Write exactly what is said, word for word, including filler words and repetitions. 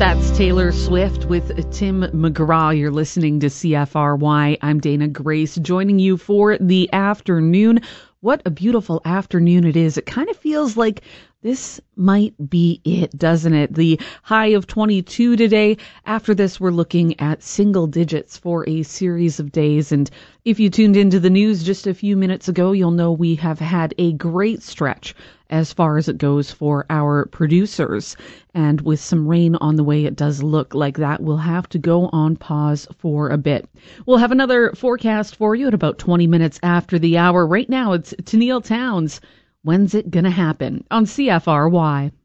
That's Taylor Swift with Tim McGraw. You're listening to C F R Y. I'm Dana Grace, joining you for the afternoon. What a beautiful afternoon it is. It kind of feels like this might be it, doesn't it? The high of twenty-two today. After this, we're looking at single digits for a series of days. And if you tuned into the news just a few minutes ago, you'll know we have had a great stretch as far as it goes for our producers. And with some rain on the way, it does look like that will have to go on pause for a bit. We'll have another forecast for you at about twenty minutes after the hour. Right now, it's Tennille Townes. When's it gonna happen? On C F R Y.